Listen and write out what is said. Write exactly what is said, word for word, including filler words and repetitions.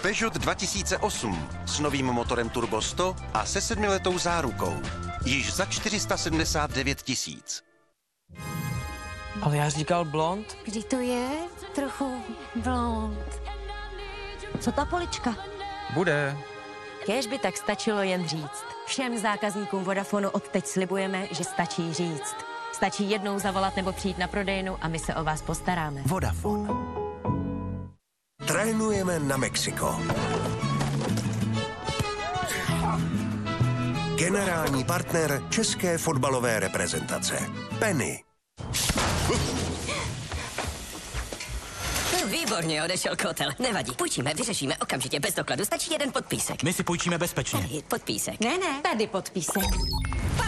Peugeot dva tisíce osm s novým motorem Turbo sto a se sedmiletou zárukou. Již za čtyři sta sedmdesát devět tisíc. Ale já říkal blond. Kdy to je trochu blond. Co ta polička? Bude. Kéž by tak stačilo jen říct. Všem zákazníkům Vodafonu odteď slibujeme, že stačí říct. Stačí jednou zavolat nebo přijít na prodejnu a my se o vás postaráme. Vodafone. Trénujeme na Mexiko. Generální partner české fotbalové reprezentace. Penny. Výborně, odešel kotel. Nevadí, půjčíme, vyřešíme okamžitě bez dokladu. Stačí jeden podpísek. My si půjčíme bezpečně. Tady podpísek. Ne, ne, tady podpísek.